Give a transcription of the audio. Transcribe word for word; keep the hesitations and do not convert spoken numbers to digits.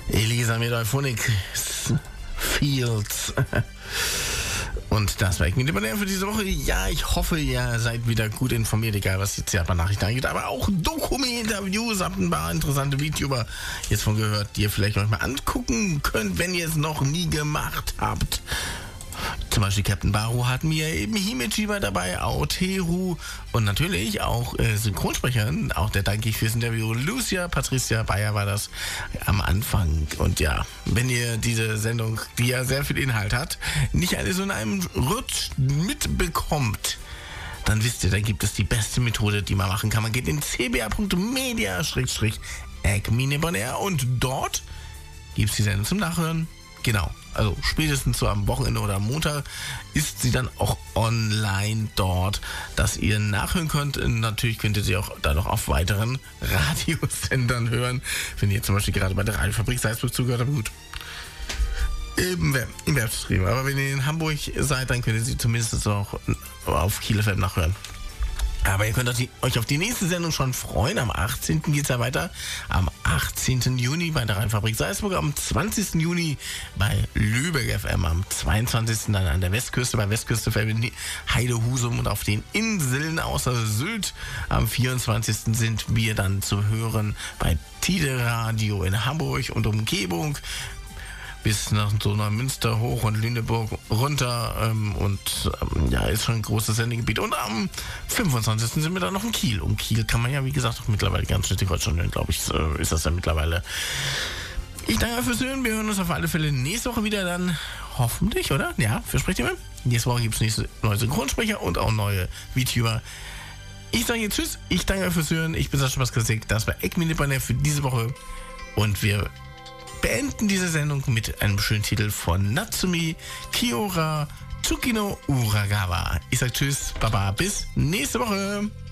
Elisa mit Euphonic Fields. Und das war ich mit für diese Woche. Ja, ich hoffe, ihr seid wieder gut informiert, egal was jetzt die Nachrichten angeht. Aber auch Doku-Interviews, habt ein paar interessante VTuber jetzt von gehört, die ihr vielleicht euch mal angucken könnt, wenn ihr es noch nie gemacht habt. Zum Beispiel Captain Baru hatten wir eben Himejiba dabei, Aoteru und natürlich auch äh, Synchronsprecherin, auch der danke ich fürs Interview, Lucia, Patricia Bayer war das am Anfang. Und ja, wenn ihr diese Sendung, die ja sehr viel Inhalt hat, nicht alles so in einem Rutsch mitbekommt, dann wisst ihr, da gibt es die beste Methode, die man machen kann. Man geht in c b a punkt media Schrägstrich Eckmine-Bonner und dort gibt es die Sendung zum Nachhören. Genau, also spätestens so am Wochenende oder am Montag ist sie dann auch online dort, dass ihr nachhören könnt. Und natürlich könnt ihr sie auch dann noch auf weiteren Radiosendern hören, wenn ihr zum Beispiel gerade bei der Radiofabrik Salzburg zugehört habt. Gut, im, im Werbstream. Aber wenn ihr in Hamburg seid, dann könnt ihr sie zumindest auch auf Kiel F M nachhören. Aber ihr könnt euch auf die nächste Sendung schon freuen. Am achtzehnten geht es ja weiter. Am achtzehnten Juni bei der Rheinfabrik Salzburg. Am zwanzigsten Juni bei Lübeck F M. Am zweiundzwanzigsten dann an der Westküste bei Westküste F M in Heide, Husum und auf den Inseln außer Sylt. Am vierundzwanzigsten sind wir dann zu hören bei Tide Radio in Hamburg und Umgebung. Bis nach so nach Münster hoch und Lüneburg runter ähm, und ähm, ja, ist schon ein großes Sendegebiet. Und am fünfundzwanzigsten sind wir dann noch in Kiel. Um Kiel kann man ja, wie gesagt, auch mittlerweile ganz Schleswig-Holstein hören, glaube ich, äh, ist das ja mittlerweile. Ich danke fürs Hören. Wir hören uns auf alle Fälle nächste Woche wieder dann, hoffentlich, oder? Ja, versprecht ihr mir? Nächste Woche gibt es nächste neue Synchronsprecher und auch neue VTuber. Ich sage jetzt Tschüss. Ich danke fürs Hören. Ich bin Sascha Baskasek. Das war Eckmine-Bonner für diese Woche. Und wir beenden diese Sendung mit einem schönen Titel von Natsumi Kiora Tsukino Uragawa. Ich sag Tschüss, Baba, bis nächste Woche.